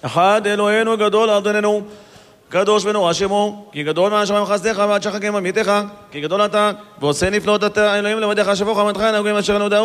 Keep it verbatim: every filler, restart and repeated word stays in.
אחד אלוהינו גדול אדוננו, קדוש ונורא שמו, כי גדול מהשמיים חסדך ועד שחקים עמיתך, כי גדול אתה, ועושה נפלאות אתה, אלוהים לבדיך שבוך עמדך, נהגויים אשר נודעו,